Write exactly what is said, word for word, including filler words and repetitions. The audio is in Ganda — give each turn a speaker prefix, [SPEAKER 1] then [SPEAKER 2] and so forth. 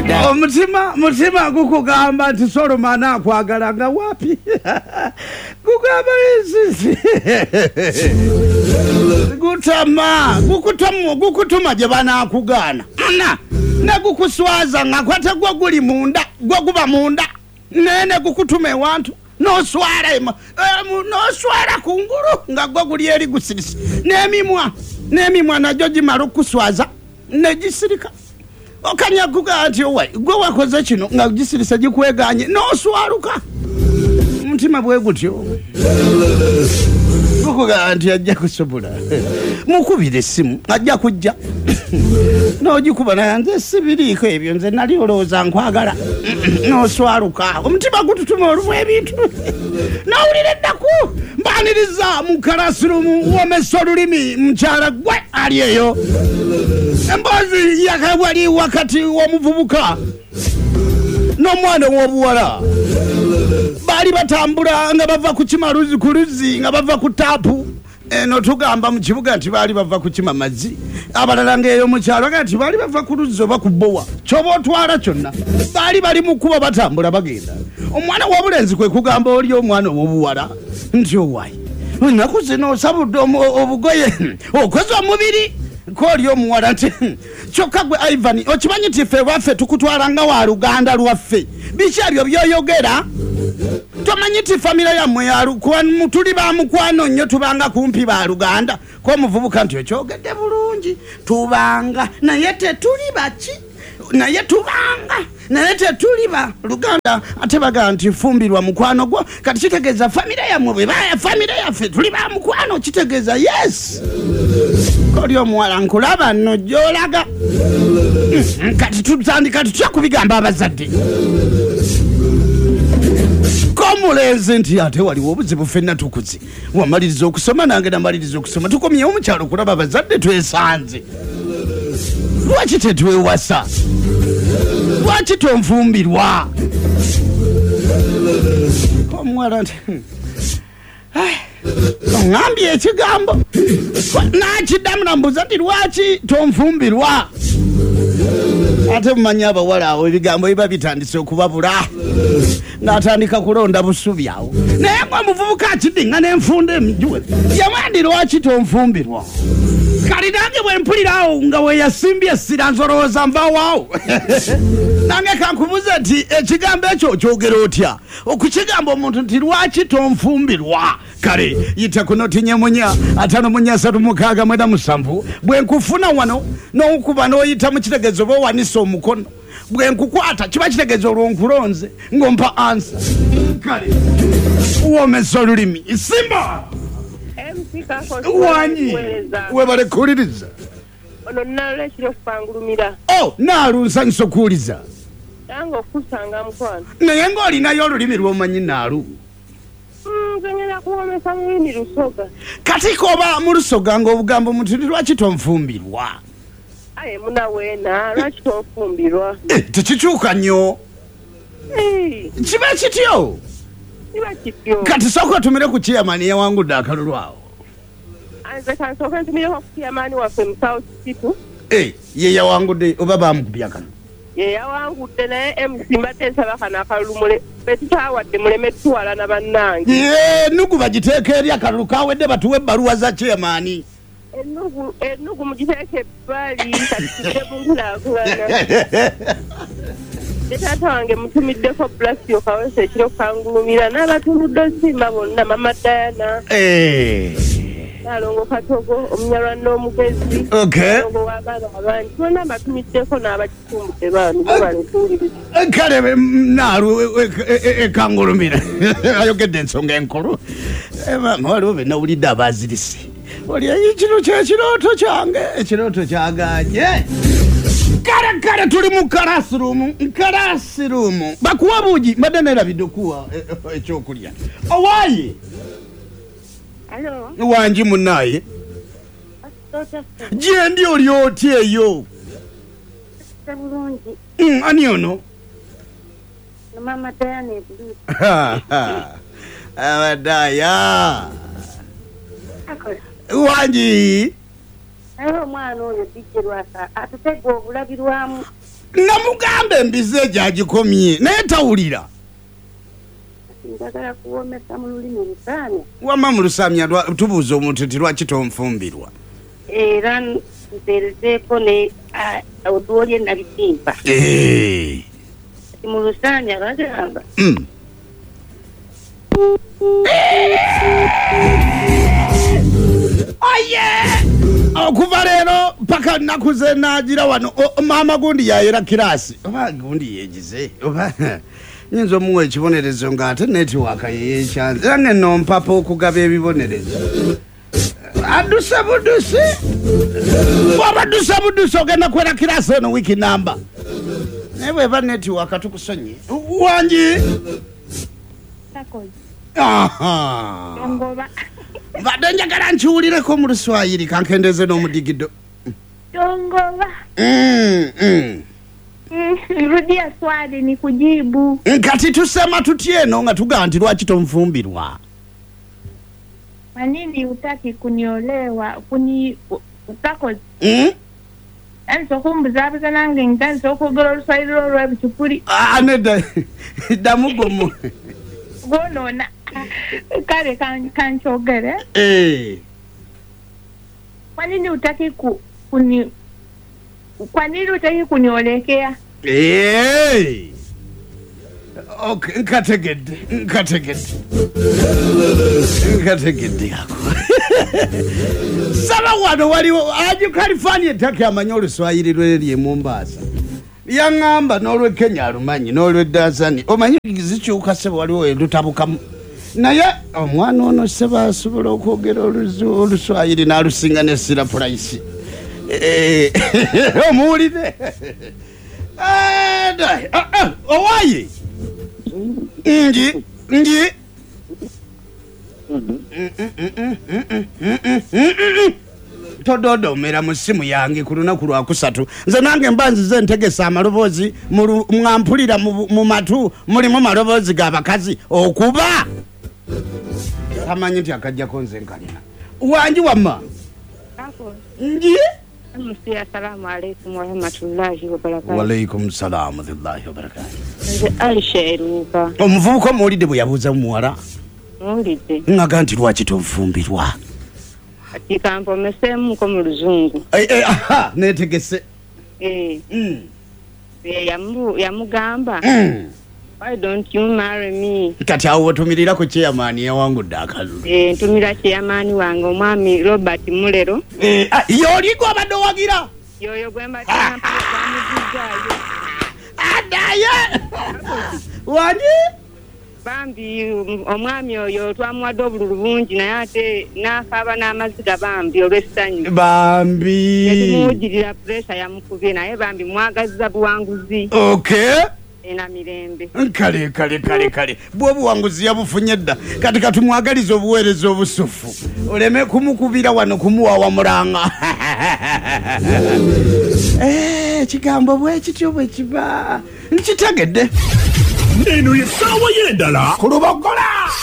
[SPEAKER 1] da.
[SPEAKER 2] Omutima mutima gukugamba nti Solomon akwagala nga wapi? Kugamba ensisi. Gutama, gukutama, gukutuma je banaakugana. Na, ne gukuswaza nga kwata gwa guli munda, gwa guba munda. Nene gukutume wantu. No swara ema. No swara kunguru nga gwa guli eri gusirisi. Nemimwa, nemimwa na George Marukuswaza. Nejisirika. Okanya kuga ati owe gwe wakoze kino nga gisirisa gikweganye no swaruka mutima bwe gutyo kuga anti ajja kusobula mukubire simu ajja kujja no gikuba na nze sibiriko ebyo nze nali oloza nkwagala no swaruka omutima gututuma olumwe ebintu nawulire ddaku mbaniriza mu karasirumu womeso lulimi mkyala gwe ali eyo embozi yakawali wakati w'omuvubuka n'omwana w'obuwala bali batambula nga bava ku kimaluzi ku luzzi nga bava ku taapu eno tugamba mu kibuga nti bali bava ku kima mazzi abalala ng'eyo mu kyalo nti bali bava ku luzzi oba ku bbowa ky'oba otwala kyonna bali bali mu kkuba batambula bagenda omwana w'obulenzi kwe kugamba oli omwana w'obuwala nti owaayi ennaku zino osabudde obugoye okoze omubiri koli omuwala nti kyokka gwe Ivan okimanyi nti ffe waffe tukutwala nga wa Luganda lwaffe biki ebyo by'oyogera tomanyi nti famire yammwe tuli ba mukwano nnyo tubanga kumpi ba Luganda k'omuvubuka nti okyogedde bulungi tubanga naye tetuli baki naye tubanga naye tetuli ba Luganda ate baga nti fumbirwa mukwano gwo kati kitegeeza famire yammwe bwe baya famire yaffe tuli ba mukwano kitegeeza yes koli omuwala nkulaba nno gy'olaga kati tutandika tutya kubigamba abazadde komulenzi nti ate waliwo obuzibu ffenna tukuzi wamaliriza okusoma nange namaliriza okusoma tukomyewo mukyalo kulaba abazadde twesanze lwaki tetwewasa lwaki tonfumbirwa omuwala nti ngambye ekigambo nakiddamu nambuza nti lwaki tonfumbirwa ate mumanyi abawala awo ebigambo biba bitandise okubabula n'atandika kulonda busubi awo naye mwe omuvubuka akidinga n'enfunda emijuwe yamwandi lwaki tonfumbirwa kali nange bwe mpulira awo nga weyasimbye essira nzolowooza mbawaawo nange kankubuze nti ekigambo ekyo okyogera otya okukigamba omuntu nti lwaki tonfumbirwa kale yita kuno tinyemunya atano munya asatu mukaaga mwenda musanvu bwe nkufuna wano n'okuba n'oyita mu kitegezo oba owanisa omukono bwe nkukwata kiba kitegezo olwonkulonze ng'ompa ansa kale womeso olulimi simba wanyi webale kuwuliriza
[SPEAKER 3] ono nalo ekiro kupangulumira
[SPEAKER 2] oh naalu nsanyusa okuwuliza
[SPEAKER 3] nange okusanga mukwano
[SPEAKER 2] naye ng'olinayo olulimi lw'omanyi naalu
[SPEAKER 3] nze ngenda kuwomesa mu lulimi lusoga
[SPEAKER 2] kati koba mu lusoga ng'obugambo omuntu lwaki tonfumbirwa
[SPEAKER 3] aye munaweena lwaki tonfumbirwa
[SPEAKER 2] tekikyuka nnyo kiba kityo
[SPEAKER 3] kiba kityo
[SPEAKER 2] kati sooka otumire ku chairman yawangudde akalulu awo
[SPEAKER 3] nze kansooka ntumireko ku chairman waffe mu South Kitu
[SPEAKER 2] ye yawangudde oba bamukubya kano
[SPEAKER 3] ye yawangudde naye M C mbadde nsaba kano akalulu mule betutawadde muleme tuwala na bannange
[SPEAKER 2] enugu bagiteeka eri akalulu kawedde batuwe ebbaluwa za chairman
[SPEAKER 3] enugu enugu mugiteeka ebbali kati tudde munkulaakulana taata wange mutumiddeko Blasio Kawesa ekiro kangulumira n'abatunudde Simba bonna mama Diana Nalongo Katogo omunyalwa n'omugezi Nalongo w'abaana abangi bonna batumiddeko n'abakitumbude baanu babalekuwuliriza
[SPEAKER 2] kale naalu ekangulumira ayogedde ensonga enkulu mama waliwo be nawulidde abazirise oli ekino kyekirooto kyange ekirooto kyaganye kale kale tuli mu classroom classroom bakuwa buugi mbadde neerabidde okuwa ekyokulya owaaye wangi munaaye gye ndi oli oti eyo ani ono abadaya wangi
[SPEAKER 4] ayo omwana oyo dijje lwasa atutega obulabirwamu
[SPEAKER 2] namugambe embize gyagikomye naye tawulira
[SPEAKER 3] njagala kuwomesa mu lulimi lusaanya
[SPEAKER 2] wama mu lusamya tubuuza omuntu ti lwaki tonfumbirwa
[SPEAKER 3] era nteerezeeko ne otuwolye nabitimpa mu lusaanya bagamba
[SPEAKER 2] oye okuva leero paka nnaku ze naagira wano maama gundi yayera kirasi oba gundi yegize oba nyinza omuwa ekibonerezo ng'ate netiwaaka yeyekyanze era neno mpapa okugaba ebibonerezo adduse buddusi bw'abaddusa buddusi ogenda kwera kirasi eno wiiki namba naye bweba netiwaaka tukusonye wangi mbadde njagala nkiwulireko mu luswayiri kankendeze n'omudigido
[SPEAKER 1] Tongola.
[SPEAKER 2] Mm, mm.
[SPEAKER 1] Rudia swali ni kujibu.
[SPEAKER 2] Nkati tusema tutieno nga tuga nti lwaki tomfumbirwa.
[SPEAKER 1] Kwa nini utaki kuniolewa kuni utako?
[SPEAKER 2] Mm?
[SPEAKER 1] Ani sokumbuza abuza nange ngani sokugora luswayiri lwa bichupuri.
[SPEAKER 2] Ah neda damugomo.
[SPEAKER 1] Gonona. Kare kan kanchogere.
[SPEAKER 2] Eh.
[SPEAKER 1] Kwa nini utaki ku kuni Kwa nini utaki kuniolekea?
[SPEAKER 2] Eh. Okay, nkategede, nkategede. Nkategede yako. Saba wano waliwo aje California take amanyolo swahili lwe Mombasa. Yangamba n'olwe Kenya alumanyi n'olwe Tanzania. Omanyi zikyuka sebo waliwo edutabuka. Naye omwana ono seba asobola okwogera oluswahili n'alusinga ne sira price. Eh, omuwulire. Eh, ah, owaye. Nji, nji. Tododo mera musimu yange ku lunaku lwa kusatu. Nze nange mbanzi ze ntegesa amalobozi mwampulira mu matu mulimu malobozi g'abakazi okuba. Amanyi nti akajjako nze nkalina. Wanji wamma.
[SPEAKER 3] Ako.
[SPEAKER 2] Nji.
[SPEAKER 3] Assalamu alaikum wa rahmatullahi wa barakatuh.
[SPEAKER 2] Wa alaikum salam wa rahmatullahi wa barakatuh.
[SPEAKER 3] Nze alisheruka.
[SPEAKER 2] Omuvubuka muwulidde bwe yabuuza muwala.
[SPEAKER 3] Muwulidde.
[SPEAKER 2] Ngaga nti lwaki tonfumbirwa.
[SPEAKER 3] Ati kampomesemu ko mu luzungu.
[SPEAKER 2] Eh eh aha netegese.
[SPEAKER 3] Eh.
[SPEAKER 2] Mm.
[SPEAKER 3] Eh yamu yamugamba.
[SPEAKER 2] Mm.
[SPEAKER 3] Why don't you marry me?
[SPEAKER 2] Kati awo tumirira ku chairman yawangudde akalu.
[SPEAKER 3] Eh ntumira chairman wange omwami Robert Mulero.
[SPEAKER 2] Eh yoligo abadde wagira.
[SPEAKER 3] Yoyo gwemba champa bamuzizayo.
[SPEAKER 2] Adaye. Wani?
[SPEAKER 3] Bambi omwami oyo twamwadde obululu bungi naye ate n'akaaba n'amaziga bambi olw'essanyu.
[SPEAKER 2] Bambi.
[SPEAKER 3] Yatumujirira pressure yamukubye naye bambi mwagazza buwanguzi.
[SPEAKER 2] Okay.
[SPEAKER 3] Ena mirembe.
[SPEAKER 2] Kale kale kale kale. Bwo buwanguzi yabufunye dda. Kati katumwagaliza obuweereza obusufu. Oleme kumukubira wano kumuwa wamulanga. Eh, kigambo bwe kityo bwe kiba. Nkitegedde.
[SPEAKER 4] Neno yesawa yendala.
[SPEAKER 2] Kulubogola.